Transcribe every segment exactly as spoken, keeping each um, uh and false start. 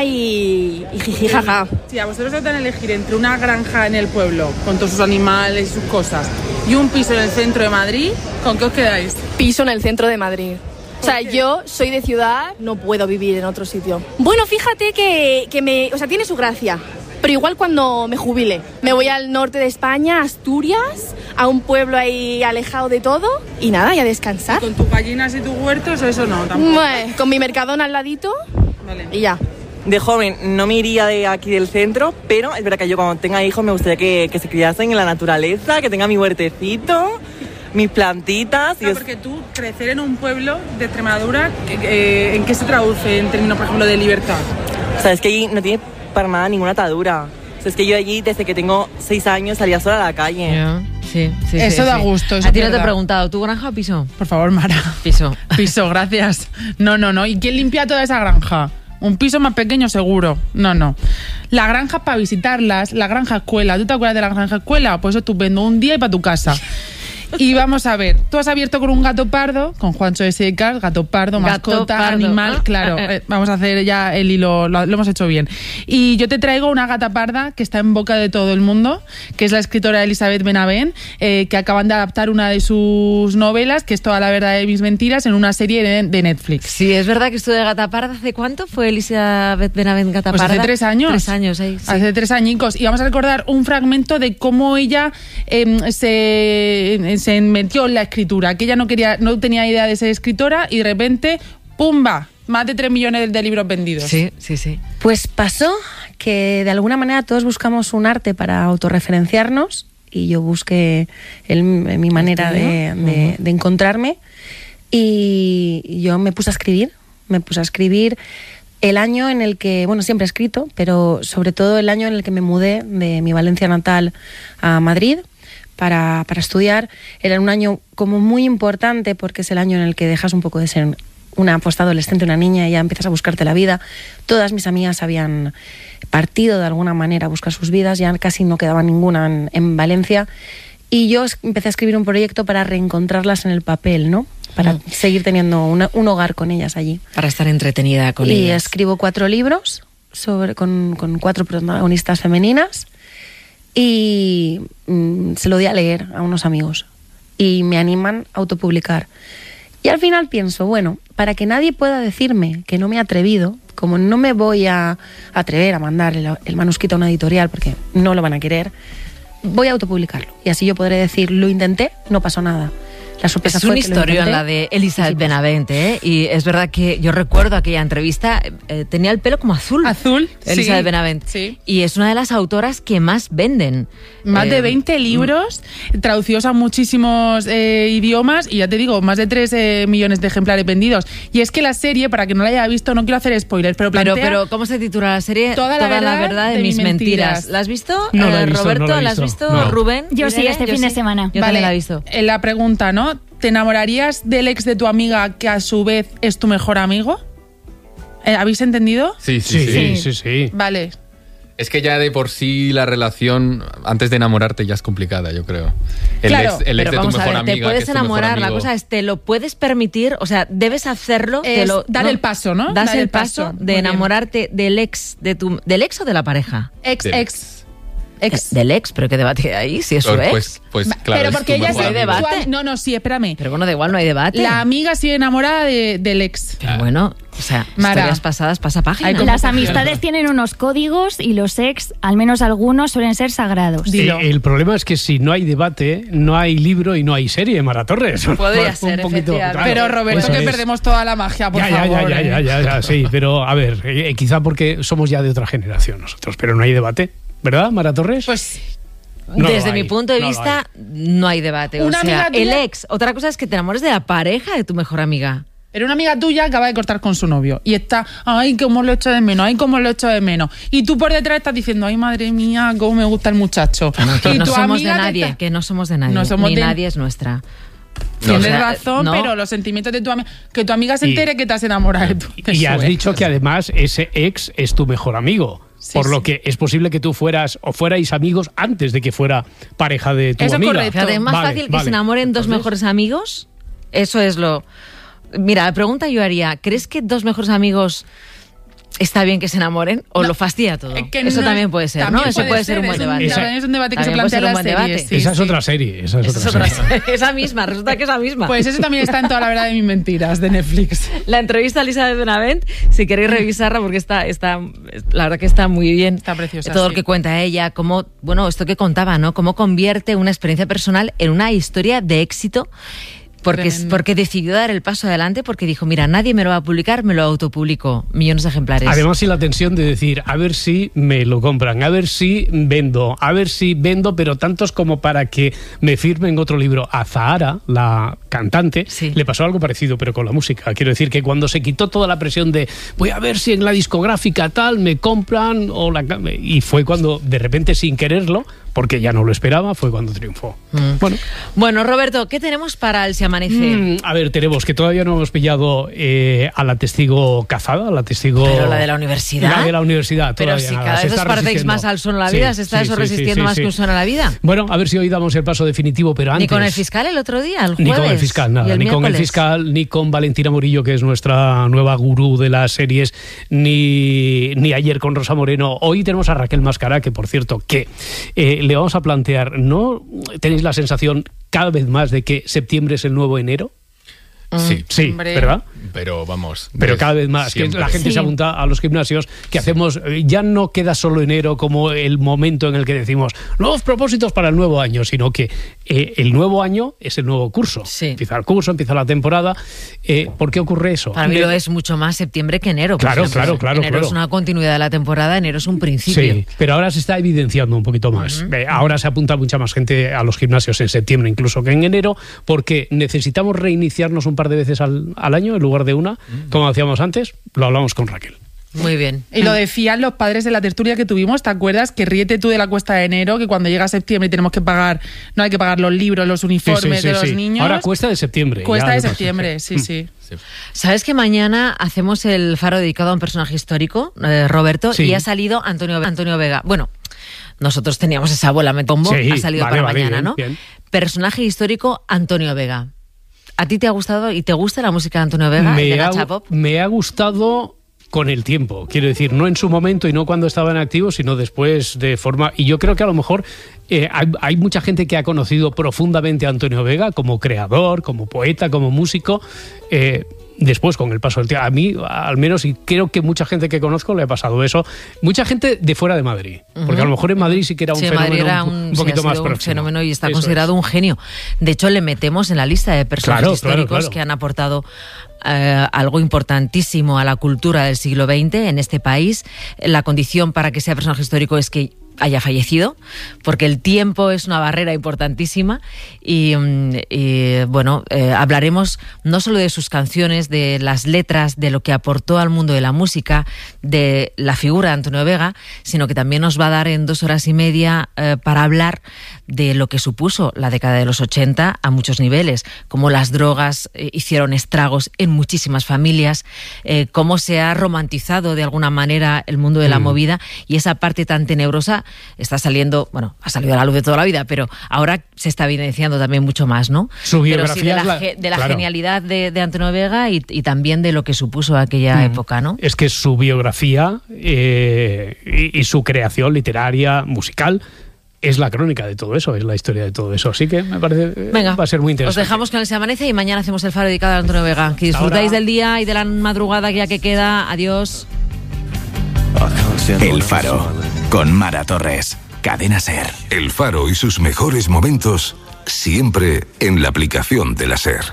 Y, y jiji, jaja. Si a vosotros os dan a elegir entre una granja en el pueblo, con todos sus animales y sus cosas, y un piso en el centro de Madrid, ¿con qué os quedáis? Piso en el centro de Madrid. O sea, yo soy de ciudad, no puedo vivir en otro sitio. Bueno, fíjate que, que me... O sea, tiene su gracia. Pero igual cuando me jubile. Me voy al norte de España, Asturias, a un pueblo ahí alejado de todo. Y nada, y a descansar. ¿Y con tus gallinas y tus huertos o eso no? Tampoco. Bueno, con mi Mercadona al ladito, vale. Y ya. De joven no me iría de aquí del centro, pero es verdad que yo cuando tenga hijos me gustaría que, que se criasen en la naturaleza, que tenga mi huertecito, mis plantitas. No, y porque es... tú crecer en un pueblo de Extremadura, eh, ¿en qué se traduce en términos, por ejemplo, de libertad? O sea, es que allí no tiene para nada ninguna atadura. O sea, es que yo allí desde que tengo seis años salía sola a la calle. Yeah. Sí, sí, eso sí, da sí. gusto. Eso a ti no verdad. te he preguntado, ¿tú granja o piso? Por favor, Mara. Piso. Piso, gracias. No, no, no. ¿Y quién limpia toda esa granja? Un piso más pequeño seguro. No, no. La granja para visitarlas, la granja escuela. ¿Tú te acuerdas de la granja escuela? Pues estupendo, un día y para tu casa. Y vamos a ver, tú has abierto con un gato pardo, con Juancho de Secas, gato pardo, Gato mascota, pardo. animal, claro, eh, vamos a hacer ya el hilo, lo, lo hemos hecho bien. Y yo te traigo una gata parda que está en boca de todo el mundo, que es la escritora Elizabeth Benavent, eh, que acaban de adaptar una de sus novelas, que es Toda la verdad de mis mentiras, en una serie de, de Netflix. Sí, es verdad que estuvo de gata parda. ¿Hace cuánto fue Elizabeth Benavent gata Pues parda? hace tres años. Tres años, ahí, sí. Hace tres añicos. Y vamos a recordar un fragmento de cómo ella eh, se, se metió en la escritura, que ella no quería, no tenía idea de ser escritora y de repente, ¡pumba! Más de tres millones de libros vendidos. Sí, sí, sí. Pues pasó que de alguna manera todos buscamos un arte para autorreferenciarnos y yo busqué el, mi manera de, de, de encontrarme y yo me puse a escribir, me puse a escribir el año en el que, bueno, siempre he escrito, pero sobre todo el año en el que me mudé de mi Valencia natal a Madrid para, para estudiar. Era un año como muy importante porque es el año en el que dejas un poco de ser una postadolescente, una niña, y ya empiezas a buscarte la vida. Todas mis amigas habían partido de alguna manera a buscar sus vidas, ya casi no quedaba ninguna en, en Valencia, y yo empecé a escribir un proyecto para reencontrarlas en el papel, ¿no? Para mm. seguir teniendo una, un hogar con ellas allí. Para estar entretenida con y ellas. Y escribo cuatro libros sobre, con, con cuatro protagonistas femeninas y mm, se lo di a leer a unos amigos y me animan a autopublicar. Y al final pienso, bueno, para que nadie pueda decirme que no me he atrevido, como no me voy a atrever a mandar el, el manuscrito a una editorial porque no lo van a querer, voy a autopublicarlo. Y así yo podré decir, lo intenté, no pasó nada. La sorpresa es una fue historia la de Elizabeth Benavent, ¿eh? Y es verdad que yo recuerdo aquella entrevista, eh, tenía el pelo como azul. Azul, Elizabeth sí, Benavent. Sí. Y es una de las autoras que más venden. Más eh, de veinte libros, traducidos a muchísimos eh, idiomas y ya te digo, más de tres eh, millones de ejemplares vendidos. Y es que la serie, para que no la haya visto, no quiero hacer spoilers, pero plantea... Pero, pero ¿cómo se titula la serie? Toda la, Toda verdad, la verdad de, de mis mentiras. mentiras. ¿La has visto, no eh, la he visto Roberto? No la, he ¿La has visto? visto, no. Rubén? Yo sí, este yo fin sí. de semana. Yo vale, también la he visto. En la pregunta, ¿no? ¿Te enamorarías del ex de tu amiga que a su vez es tu mejor amigo? Eh, ¿Habéis entendido? Sí sí sí, sí, sí, sí. Vale. Es que ya de por sí la relación, antes de enamorarte, ya es complicada, yo creo. El claro, ex, el ex pero de vamos tu mejor a ver, amiga, te puedes que es tu mejor enamorar, la amigo. cosa es, te lo puedes permitir, o sea, debes hacerlo. Es te lo, dar ¿no? el paso, ¿no? Das Dar el el paso, paso. de Muy enamorarte del ex, de tu, del ex o de la pareja. Ex, Del ex. Ex. Eh, Del ex, pero qué debate hay ahí, si es su Pues, ex. pues, pues claro, pero es porque tu ella mejor es ¿Hay amigo. debate? No, no, sí, espérame. Pero bueno, da igual, no hay debate. La amiga sigue enamorada de, del ex. Pero bueno, o sea, Mara. historias pasadas pasa página. Hay como- Las amistades tienen unos códigos y los ex, al menos algunos, suelen ser sagrados. Dilo. Eh, el problema es que si no hay debate, no hay libro y no hay serie, Mara Torres. Podría Un ser, poquito, efectivamente. claro. Pero Roberto, Eso que es. perdemos toda la magia, por ya, ya, favor. ya, ya, ¿eh? ya, ya, ya, sí, pero a ver, eh, quizá porque somos ya de otra generación nosotros, pero no hay debate, ¿verdad, Mara Torres? Pues No lo Desde hay, mi punto de no lo vista, no hay debate. O Una sea, amiga el tuya- ex. Otra cosa es que te enamores de la pareja de tu mejor amiga. Pero una amiga tuya acaba de cortar con su novio y está, ay, cómo lo echo de menos, ay, cómo lo echo de menos. Y tú por detrás estás diciendo, ay, madre mía, cómo me gusta el muchacho. Que y no tu somos de amiga te nadie, está- que no somos de nadie. No somos Ni de- nadie es nuestra. Tienes O sea, razón, no. pero los sentimientos de tu amiga, que tu amiga se Y- entere que te has enamorado de tu de Y su has ex. dicho que además ese ex es tu mejor amigo. Sí, por lo sí. que es posible que tú fueras o fuerais amigos antes de que fuera pareja de tu Eso es amiga. correcto. Fíjate, es más Vale, fácil que vale. se enamoren dos Entonces, mejores amigos. Eso es lo... Mira, la pregunta yo haría, ¿crees que dos mejores amigos ¿está bien que se enamoren o No, lo fastidia todo? es que Eso no- también puede ser, también ¿no? Eso puede puede ser, ser, un buen es un- debate. también es un debate que se También puede plantea en ser un las buen debate. series, sí. esa es otra serie. Esa es Esa es otra otra serie. serie. Esa misma, resulta que esa misma. Pues eso también está en Toda la verdad de mis mentiras, de Netflix. La entrevista a Elisabet Benavent, si queréis revisarla, porque está, está, la verdad que está muy bien. Está preciosa, Todo sí. lo que cuenta ella, cómo, bueno, esto que contaba, ¿no? Cómo convierte una experiencia personal en una historia de éxito. Porque, Tremendo. porque decidió dar el paso adelante, porque dijo, mira, nadie me lo va a publicar, me lo autopublico. Millones de ejemplares. Además, y la tensión de decir, a ver si me lo compran, a ver si vendo, a ver si vendo, pero tantos como para que me firmen otro libro. A Zahara, la cantante, Sí. le pasó algo parecido, pero con la música. Quiero decir que cuando se quitó toda la presión de voy a ver si en la discográfica tal me compran, o la, y fue cuando, de repente, sin quererlo, porque ya no lo esperaba, fue cuando triunfó. Mm. Bueno, Bueno, Roberto, ¿qué tenemos para el Se Amanece? mm, a ver, tenemos que todavía no hemos pillado eh, a la testigo cazada, a la testigo... Pero la de la universidad. La de la universidad, Pero todavía si nada, cada se vez os está parecéis resistiendo. más al son a la Sí, vida, se está sí, eso sí, resistiendo sí, más sí. que un son a la vida. Bueno, a ver si hoy damos el paso definitivo, pero antes... Ni con el fiscal el otro día, el jueves. Ni con el fiscal, nada. y el Ni con el miércoles. fiscal, ni con Valentina Murillo, que es nuestra nueva gurú de las series, ni, ni ayer con Rosa Moreno. Hoy tenemos a Raquel Mascará, que por cierto, que eh, le vamos a plantear, ¿no tenéis la sensación cada vez más de que septiembre es el nuevo enero? Sí, Sí, Hombre. ¿verdad? pero vamos. Pero de cada vez más, que siempre. la gente Sí. se apunta a los gimnasios, que hacemos, eh, ya no queda solo enero como el momento en el que decimos nuevos propósitos para el nuevo año, sino que eh, el nuevo año es el nuevo curso. Sí. Empieza el curso, empieza la temporada. Eh, ¿Por qué ocurre eso? Para mí De- lo es mucho más septiembre que enero. por Claro, ejemplo. claro, claro, Enero claro. es una continuidad de la temporada, enero es un principio. Sí, pero ahora se está evidenciando un poquito más. Eh, Ahora se apunta mucha más gente a los gimnasios en septiembre incluso que en enero, porque necesitamos reiniciarnos un par de veces al, al año en lugar de una, como hacíamos antes. Lo hablamos con Raquel. Muy bien. Y lo decían los padres de la tertulia que tuvimos, ¿te acuerdas? Que ríete tú de la cuesta de enero, que cuando llega septiembre y tenemos que pagar, no hay que pagar los libros, los uniformes Sí, sí, de sí, los sí. niños. Ahora cuesta de septiembre. Cuesta ya de me pasa. septiembre, sí, sí. Sí. ¿Sabes que mañana hacemos el faro dedicado a un personaje histórico, eh, Roberto? Sí. Y ha salido Antonio, Antonio Vega. Bueno, nosotros teníamos esa bola, me tombo, Sí, ha salido vale, para vale, mañana, bien, ¿no? bien. Personaje histórico Antonio Vega. ¿A ti te ha gustado y te gusta la música de Antonio Vega y de Me ha, Nacha Pop? me ha gustado con el tiempo, quiero decir, no en su momento y no cuando estaba en activo, sino después de forma... Y yo creo que a lo mejor eh, hay, hay mucha gente que ha conocido profundamente a Antonio Vega como creador, como poeta, como músico. eh, Después, con el paso del tiempo, a mí, al menos, y creo que mucha gente que conozco le ha pasado eso. Mucha gente de fuera de Madrid. Porque a lo mejor en Madrid sí que era un Sí, en fenómeno Madrid era un, un, un sí, poquito ha más sido un próximo. fenómeno y está Eso considerado es. un genio. De hecho, le metemos en la lista de personajes Claro, claro, históricos claro. que han aportado eh, algo importantísimo a la cultura del siglo veinte en este país. La condición para que sea personaje histórico es que haya fallecido, porque el tiempo es una barrera importantísima y, mm, y, bueno, eh, hablaremos no solo de sus canciones, de las letras, de lo que aportó al mundo de la música, de la figura de Antonio Vega, sino que también nos va a dar en dos horas y media eh, para hablar de lo que supuso la década de los ochenta a muchos niveles, cómo las drogas eh, hicieron estragos en muchísimas familias, eh, cómo se ha romantizado de alguna manera el mundo de la Mm. movida y esa parte tan tenebrosa está saliendo, bueno, ha salido a la luz de toda la vida, pero ahora se está evidenciando también mucho más, ¿no? Su Pero sí de biografía la, es la- ge- de la claro. genialidad de, de Antonio Vega y, y también de lo que supuso aquella Mm. época, ¿no? Es que su biografía eh, y, y su creación literaria, musical, es la crónica de todo eso, es la historia de todo eso. Así que me parece eh, Venga, va a ser muy os interesante. dejamos con el Se Amanece y mañana hacemos el faro dedicado a Antonio Vega. Que disfrutáis Ahora. del día y de la madrugada ya que queda. Adiós. El Faro, con Mara Torres. Cadena SER. El Faro y sus mejores momentos siempre en la aplicación de la SER.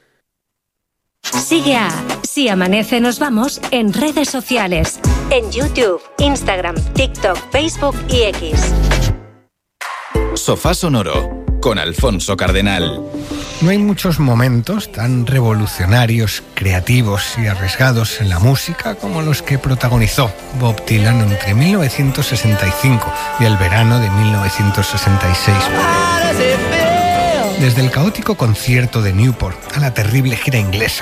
Sigue a Si Amanece Nos Vamos en redes sociales. En YouTube, Instagram, TikTok, Facebook y X. Sofá Sonoro, con Alfonso Cardenal. No hay muchos momentos tan revolucionarios, creativos y arriesgados en la música como los que protagonizó Bob Dylan entre mil novecientos sesenta y cinco y el verano de mil novecientos sesenta y seis. Desde el caótico concierto de Newport a la terrible gira inglesa.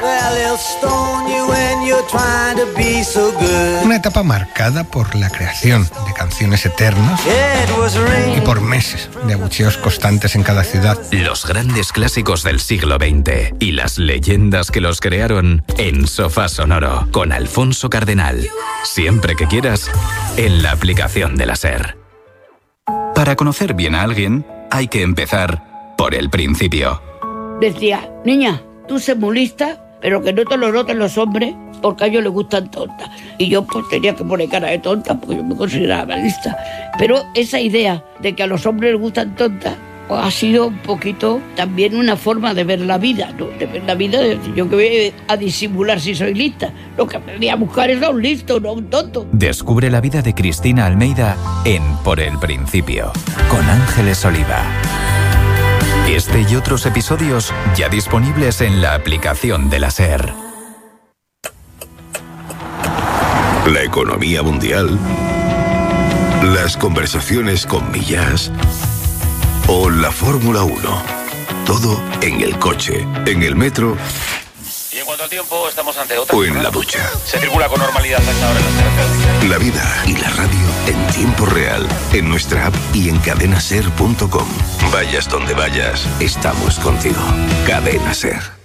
Una etapa marcada por la creación de canciones eternas y por meses de abucheos constantes en cada ciudad. Los grandes clásicos del siglo veinte y las leyendas que los crearon en Sofá Sonoro con Alfonso Cardenal. Siempre que quieras, en la aplicación de la SER. Para conocer bien a alguien, hay que empezar por el principio. Decía, niña, tú sé muy lista, pero que no te lo noten los hombres, porque a ellos les gustan tontas. Y yo pues tenía que poner cara de tonta, porque yo me consideraba lista. Pero esa idea de que a los hombres les gustan tontas, pues ha sido un poquito también una forma de ver la vida, ¿no? De ver la vida, de decir, yo que voy a disimular si soy lista. Lo que me voy a buscar es a un listo, no a un tonto. Descubre la vida de Cristina Almeida en Por el Principio, con Ángeles Oliva. Este y otros episodios ya disponibles en la aplicación de la SER. La economía mundial, las conversaciones con Millás o la Fórmula uno. Todo en el coche, en el metro. Y en cuanto al tiempo, estamos ante otra. O en la ducha. Se circula con normalidad hasta ahora en las carreteras. La vida y la radio en tiempo real, en nuestra app y en cadena ser punto com. Vayas donde vayas, estamos contigo. Cadena SER.